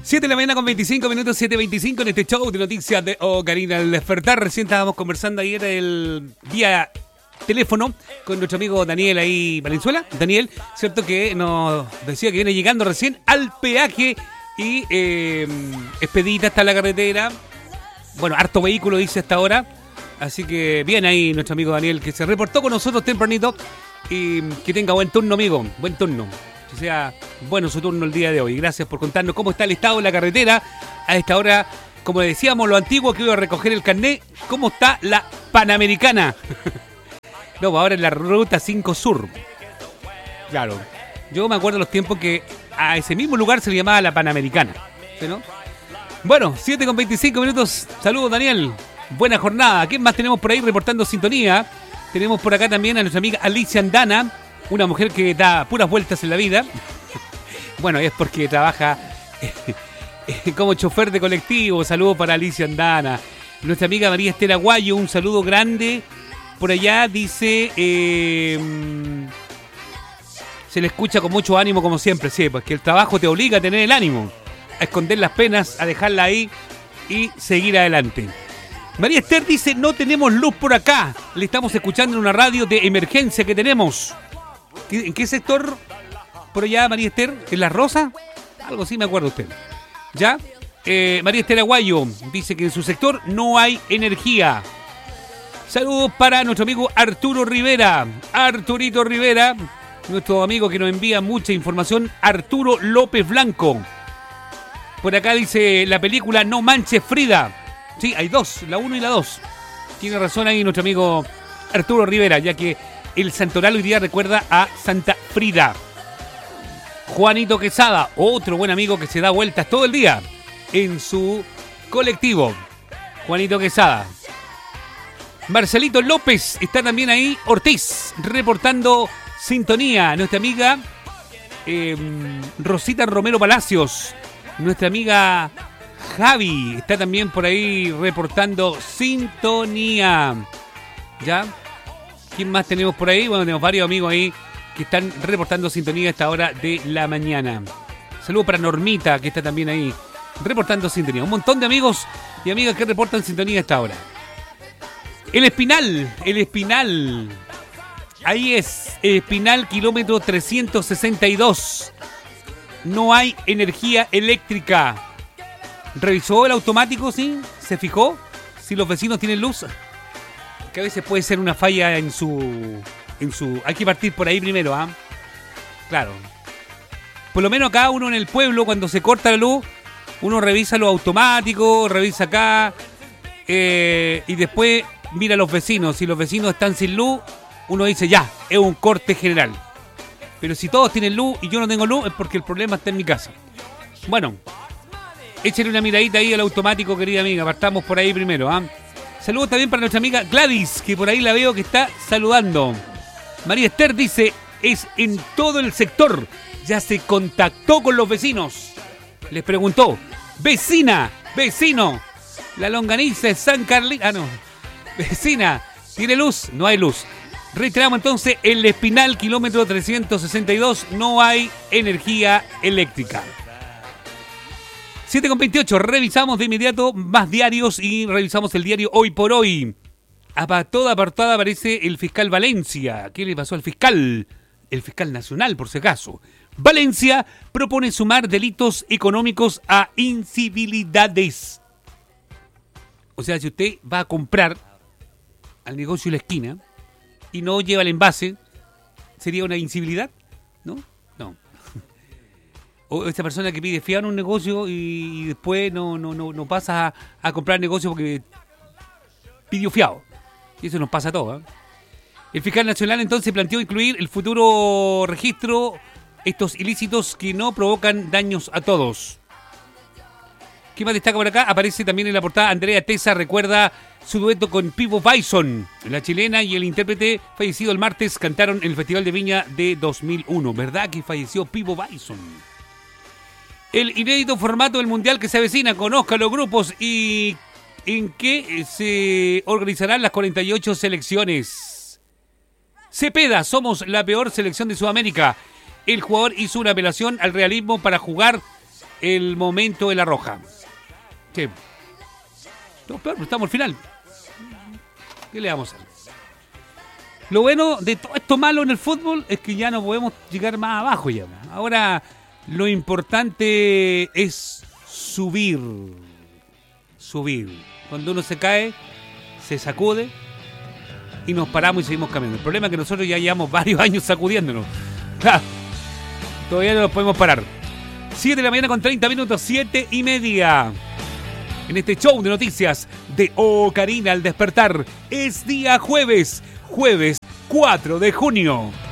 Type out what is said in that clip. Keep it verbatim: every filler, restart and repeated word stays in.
siete de la mañana con veinticinco minutos, siete veinticinco en este show de noticias de Ocarina al despertar. Recién estábamos conversando ayer el vía teléfono con nuestro amigo Daniel ahí, Valenzuela. Daniel, cierto que nos decía que viene llegando recién al peaje y eh, expedita hasta la carretera. Bueno, harto vehículo dice hasta ahora. Así que bien ahí nuestro amigo Daniel, que se reportó con nosotros tempranito. Y que tenga buen turno, amigo, buen turno. Que sea bueno su turno el día de hoy. Gracias por contarnos cómo está el estado de la carretera. A esta hora, como decíamos, lo antiguo que iba a recoger el carnet. ¿Cómo está la Panamericana? No, ahora en la ruta cinco Sur. Claro. Yo me acuerdo de los tiempos que a ese mismo lugar se le llamaba la Panamericana. ¿Sí, no? Bueno, siete con veinticinco minutos. Saludos, Daniel. Buena jornada. ¿Quién más tenemos por ahí reportando sintonía? Tenemos por acá también a nuestra amiga Alicia Andana, una mujer que da puras vueltas en la vida. Bueno, es porque trabaja eh, como chofer de colectivo. Saludos para Alicia Andana. Nuestra amiga María Estela Guayo, un saludo grande. Por allá dice, eh, se le escucha con mucho ánimo como siempre, sí, porque el trabajo te obliga a tener el ánimo, a esconder las penas, a dejarla ahí y seguir adelante. María Esther dice, no tenemos luz por acá. Le estamos escuchando en una radio de emergencia que tenemos. ¿En qué sector por allá, María Esther? ¿En La Rosa? Algo así me acuerdo usted. ¿Ya? Eh, María Esther Aguayo dice que en su sector no hay energía. Saludos para nuestro amigo Arturo Rivera. Arturito Rivera, nuestro amigo que nos envía mucha información. Arturo López Blanco. Por acá dice la película No Manches Frida. Sí, hay dos, la uno y la dos. Tiene razón ahí nuestro amigo Arturo Rivera, ya que el santoral hoy día recuerda a Santa Frida. Juanito Quesada, otro buen amigo que se da vueltas todo el día en su colectivo. Juanito Quesada. Marcelito López está también ahí. Ortiz, reportando sintonía. Nuestra amiga eh, Rosita Romero Palacios. Nuestra amiga Javi está también por ahí reportando sintonía. ¿Ya? ¿Quién más tenemos por ahí? Bueno, tenemos varios amigos ahí que están reportando sintonía a esta hora de la mañana. Saludos para Normita, que está también ahí reportando sintonía. Un montón de amigos y amigas que reportan sintonía a esta hora. El Espinal, el Espinal. Ahí es, el Espinal, kilómetro trescientos sesenta y dos. No hay energía eléctrica. ¿Revisó el automático, sí? ¿Se fijó si los vecinos tienen luz? Que a veces puede ser una falla en su... en su. Hay que partir por ahí primero, ¿ah? ¿eh? Claro. Por lo menos acá uno en el pueblo, cuando se corta la luz, uno revisa los automáticos, revisa acá, eh, y después mira a los vecinos. Si los vecinos están sin luz, uno dice, ya, es un corte general. Pero si todos tienen luz y yo no tengo luz, es porque el problema está en mi casa. Bueno, échenle una miradita ahí al automático, querida amiga. Partamos por ahí primero, ¿ah? ¿eh? Saludos también para nuestra amiga Gladys, que por ahí la veo que está saludando. María Esther dice, es en todo el sector. Ya se contactó con los vecinos. Les preguntó, vecina, vecino, la longaniza es San Carlín. Ah, no. Vecina, ¿tiene luz? No hay luz. Reiteramos entonces, en el Espinal, kilómetro trescientos sesenta y dos, no hay energía eléctrica. siete con veintiocho, revisamos de inmediato más diarios y revisamos el diario Hoy por Hoy. A toda apartada aparece el fiscal Valencia. ¿Qué le pasó al fiscal? El fiscal nacional, por si acaso. Valencia propone sumar delitos económicos a incivilidades. O sea, si usted va a comprar al negocio de la esquina y no lleva el envase, ¿sería una incivilidad? ¿No? No. O esa persona que pide fiado en un negocio y después no, no, no, no pasa a, a comprar negocio porque pidió fiado. Y eso nos pasa a todos, ¿eh? El fiscal nacional entonces planteó incluir el futuro registro estos ilícitos que no provocan daños a todos. ¿Qué más destaca por acá? Aparece también en la portada Andrea Tesa recuerda su dueto con Pivo Bison. La chilena y el intérprete fallecido el martes cantaron en el Festival de Viña de dos mil uno. ¿Verdad que falleció Pivo Bison? El inédito formato del Mundial que se avecina. Conozca los grupos y en qué se organizarán las cuarenta y ocho selecciones. Cepeda, somos la peor selección de Sudamérica. El jugador hizo una apelación al realismo para jugar el momento de la roja. Sí. Todo peor, pero estamos al final. ¿Qué le vamos a hacer? Lo bueno de todo esto malo en el fútbol es que ya no podemos llegar más abajo ya. Ahora lo importante es subir. Subir. Cuando uno se cae, se sacude y nos paramos y seguimos caminando. El problema es que nosotros ya llevamos varios años sacudiéndonos. Todavía no nos podemos parar. siete de la mañana con treinta minutos, siete y media. En este show de noticias de Ocarina al despertar. Es día jueves, jueves cuatro de junio.